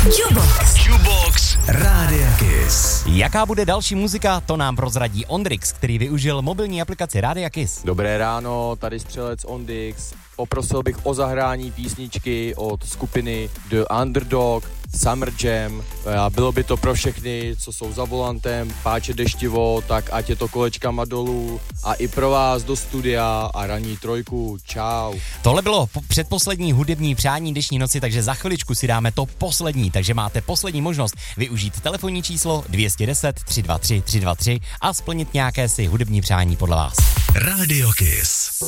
Jukebox Rádia Kiss. Jaká bude další muzika, to nám prozradí Ondrix, který využil mobilní aplikaci Rádia Kiss. Dobré ráno, tady střelec Ondix. Poprosil bych o zahrání písničky od skupiny The Underdog, Summer Jam. Bylo by to pro všechny, co jsou za volantem, páče deštivo, tak ať je to kolečkama dolů. A i pro vás do studia a ranní trojku. Čau. Tohle bylo předposlední hudební přání dnešní noci, takže za chviličku si dáme to poslední. Takže máte poslední možnost využít telefonní číslo 210 323 323 a splnit nějaké si hudební přání podle vás. Rádio Kiss.